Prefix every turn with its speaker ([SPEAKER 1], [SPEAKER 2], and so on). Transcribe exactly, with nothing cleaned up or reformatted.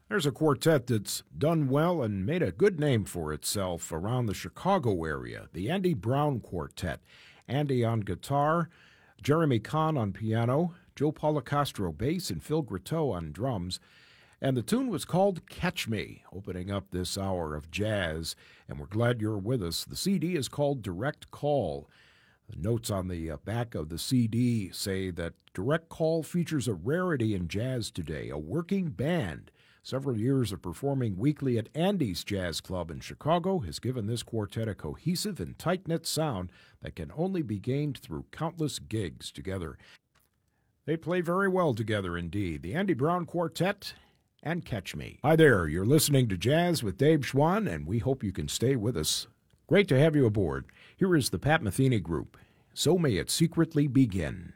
[SPEAKER 1] There's a quartet that's done well and made a good name for itself around the Chicago area, the Andy Brown Quartet. Andy on guitar, Jeremy Kahn on piano, Joe Policastro bass, and Phil Gratteau on drums. And the tune was called Catch Me, opening up this hour of jazz, and we're glad you're with us. The C D is called Direct Call. The notes on the uh, back of the C D say that Direct Call features a rarity in jazz today, a working band. Several years of performing weekly at Andy's Jazz Club in Chicago has given this quartet a cohesive and tight-knit sound that can only be gained through countless gigs together. They play very well together indeed. The Andy Brown Quartet and Catch Me. Hi there, you're listening to Jazz with Dave Schwann, and we hope you can stay with us. Great to have you aboard. Here is the Pat Metheny Group. So May It Secretly Begin.